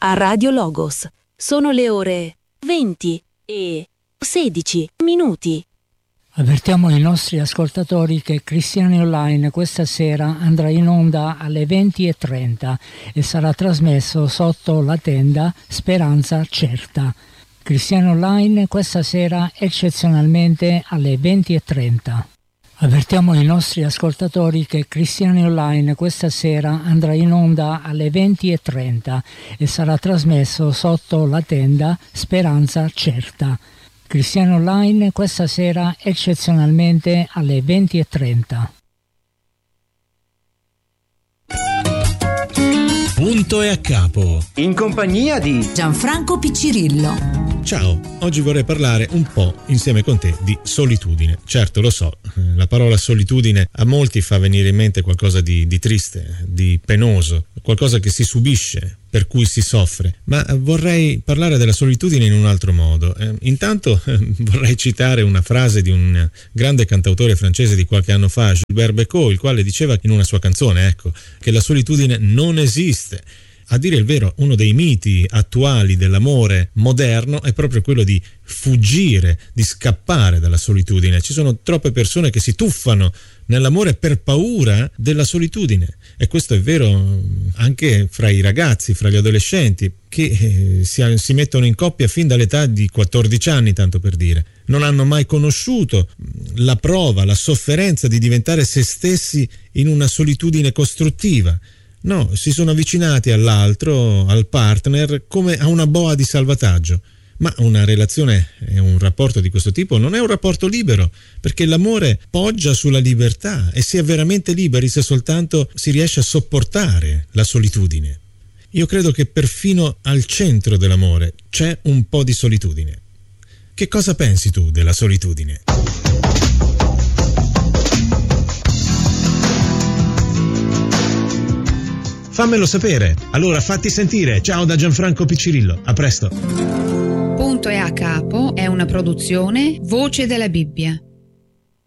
a Radio Logos. Sono le ore 20 e 16 minuti. Avvertiamo i nostri ascoltatori che Cristiani Online questa sera andrà in onda alle 20:30 e sarà trasmesso sotto la tenda Speranza Certa. Cristiani Online questa sera eccezionalmente alle 20:30. Avvertiamo i nostri ascoltatori che Cristiani Online questa sera andrà in onda alle 20:30 e sarà trasmesso sotto la tenda Speranza Certa. Cristiani Online questa sera eccezionalmente alle 20:30. Punto e a capo. In compagnia di Gianfranco Piccirillo. Ciao, oggi vorrei parlare un po' insieme con te di solitudine. Certo, lo so, la parola solitudine a molti fa venire in mente qualcosa di triste, di penoso, qualcosa che si subisce, per cui si soffre, ma vorrei parlare della solitudine in un altro modo. Intanto vorrei citare una frase di un grande cantautore francese di qualche anno fa, Gilbert Bécaud, il quale diceva in una sua canzone, che la solitudine non esiste. A dire il vero, uno dei miti attuali dell'amore moderno è proprio quello di fuggire, di scappare dalla solitudine. Ci sono troppe persone che si tuffano nell'amore per paura della solitudine, e questo è vero anche fra i ragazzi, fra gli adolescenti, che si mettono in coppia fin dall'età di 14 anni, tanto per dire. Non hanno mai conosciuto la prova, la sofferenza di diventare se stessi in una solitudine costruttiva. No, si sono avvicinati all'altro, al partner, come a una boa di salvataggio. Ma una relazione e un rapporto di questo tipo non è un rapporto libero, perché l'amore poggia sulla libertà, e si è veramente liberi se soltanto si riesce a sopportare la solitudine. Io credo che perfino al centro dell'amore c'è un po' di solitudine. Che cosa pensi tu della solitudine? Fammelo sapere, allora fatti sentire. Ciao da Gianfranco Piccirillo, a presto. Punto e a capo è una produzione Voce della Bibbia.